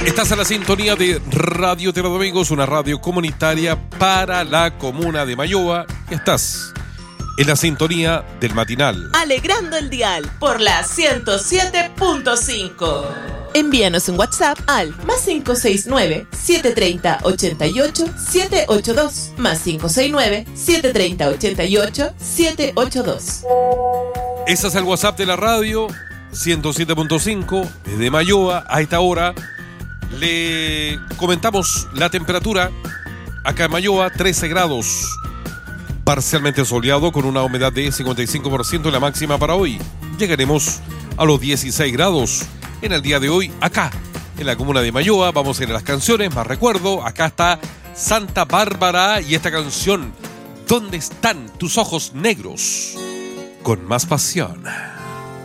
Estás a la sintonía de Radio Tierra de Amigos, una radio comunitaria para la comuna de Mayoa. Estás en la sintonía del matinal. Alegrando el dial por la 107.5. Envíanos un WhatsApp al +569 730 88 782 +569 730 88 782. Ese es el WhatsApp de la radio 107.5 desde Mayoa. A esta hora le comentamos la temperatura acá en Mayoa, 13 grados, parcialmente soleado con una humedad de 55% en la máxima para hoy. Llegaremos a los 16 grados en el día de hoy acá en la comuna de Mayoa. Vamos a ir a las canciones, más recuerdo. Acá está Santa Bárbara y esta canción, ¿dónde están tus ojos negros? Con más pasión.